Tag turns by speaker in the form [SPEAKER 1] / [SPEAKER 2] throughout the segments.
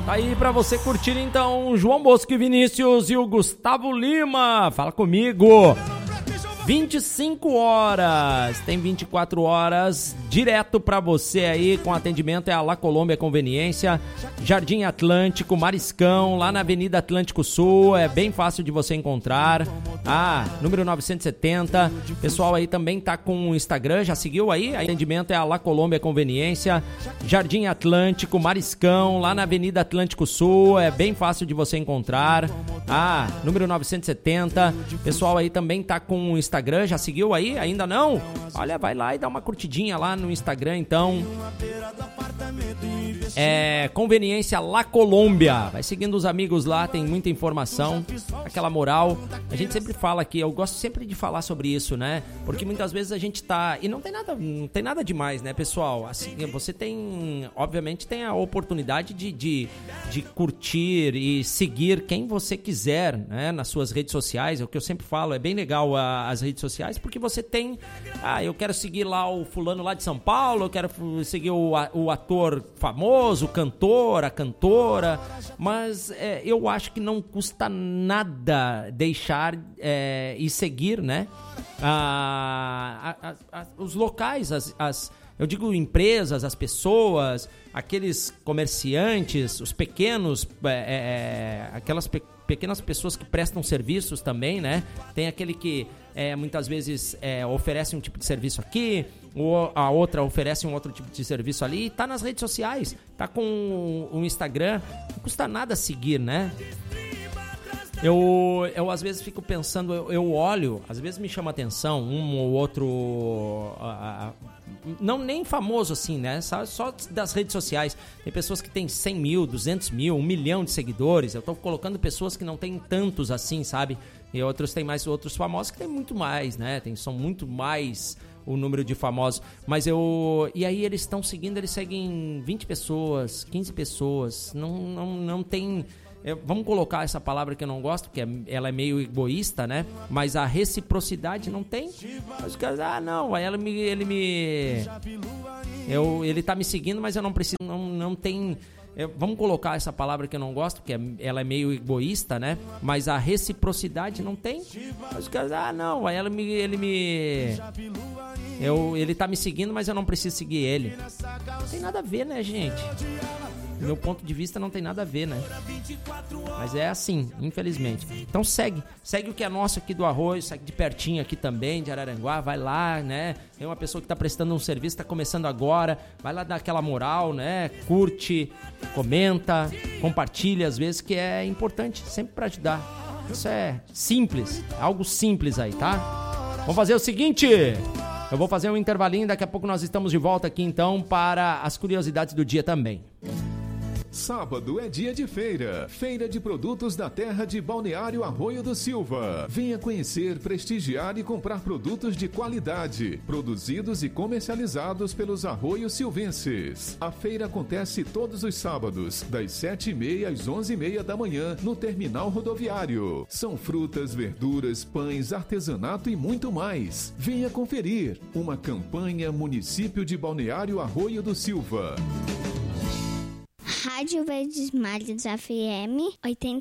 [SPEAKER 1] Tá aí pra você curtir então João Bosco e Vinícius e o Gustavo Lima. Fala comigo. 25 horas, tem 24 horas direto pra você aí com atendimento, é a La Colômbia Conveniência, Jardim Atlântico, Mariscão, lá na Avenida Atlântico Sul, é bem fácil de você encontrar, número 970, pessoal aí também tá com o Instagram, já seguiu aí? Atendimento é a La Colômbia Conveniência, Jardim Atlântico, Mariscão, lá na Avenida Atlântico Sul, é bem fácil de você encontrar, número 970, pessoal aí também tá com o Instagram, já seguiu aí? Ainda não? Olha, vai lá e dá uma curtidinha lá no Instagram, então. Conveniência La Colômbia. Vai seguindo os amigos lá, tem muita informação, aquela moral. A gente sempre fala aqui, eu gosto sempre de falar sobre isso, né? Porque muitas vezes a gente tá... E não tem nada demais, né, pessoal? Assim, você tem... Obviamente tem a oportunidade de curtir e seguir quem você quiser, né? Nas suas redes sociais. É o que eu sempre falo, é bem legal as redes sociais, porque você tem... eu quero seguir lá o fulano lá de São Paulo, eu quero seguir o ator famoso, o cantor, a cantora, mas eu acho que não custa nada deixar e seguir, né? Os locais, eu digo empresas, as pessoas, aqueles comerciantes, os pequenos, aquelas pequenas pessoas que prestam serviços também, né? Tem aquele que muitas vezes oferece um tipo de serviço aqui, ou a outra oferece um outro tipo de serviço ali, e tá nas redes sociais, tá com o Instagram, não custa nada seguir, né? Eu às vezes fico pensando, eu olho, às vezes me chama atenção um ou outro, não nem famoso assim, né? Só das redes sociais. Tem pessoas que têm 100 mil, 200 mil, 1 milhão de seguidores. Eu tô colocando pessoas que não têm tantos assim, sabe? E outros têm mais, outros famosos que têm muito mais, né? São muito mais o número de famosos. E aí eles estão seguindo, eles seguem 20 pessoas, 15 pessoas. Não tem... Vamos colocar essa palavra que eu não gosto, porque ela é meio egoísta, né? Mas a reciprocidade não tem. Mas os caras, não, aí ele tá me seguindo, mas eu não preciso, não tem... Vamos colocar essa palavra que eu não gosto, porque ela é meio egoísta, né? Mas a reciprocidade não tem. Mas os caras, não, aí ele tá me seguindo, mas eu não preciso seguir ele. Não tem nada a ver, né, gente? Do meu ponto de vista não tem nada a ver, né? Mas é assim, infelizmente. Então segue o que é nosso aqui do Arroio, segue de pertinho aqui também, de Araranguá, vai lá, né? Tem uma pessoa que tá prestando um serviço, tá começando agora, vai lá dar aquela moral, né? Curte, comenta, compartilha às vezes, que é importante, sempre pra ajudar. Isso é simples, algo simples aí, tá? Vamos fazer o seguinte... Eu vou fazer um intervalinho, daqui a pouco nós estamos de volta aqui então para as curiosidades do dia também.
[SPEAKER 2] Sábado é dia de feira. Feira de produtos da terra de Balneário Arroio do Silva. Venha conhecer, prestigiar e comprar produtos de qualidade, produzidos e comercializados pelos arroios silvenses. A feira acontece todos os sábados, das 7h30 às 11h30 da manhã, no terminal rodoviário. São frutas, verduras, pães, artesanato e muito mais. Venha conferir. Uma campanha Município de Balneário Arroio do Silva.
[SPEAKER 3] Rádio Verdes Mares FM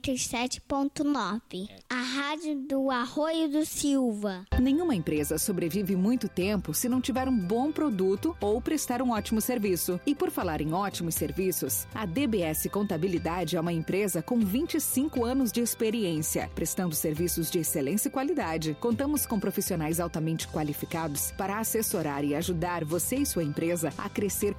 [SPEAKER 3] 87.9. A rádio do Arroio do Silva.
[SPEAKER 4] Nenhuma empresa sobrevive muito tempo se não tiver um bom produto ou prestar um ótimo serviço. E por falar em ótimos serviços, a DBS Contabilidade é uma empresa com 25 anos de experiência, prestando serviços de excelência e qualidade. Contamos com profissionais altamente qualificados para assessorar e ajudar você e sua empresa a crescer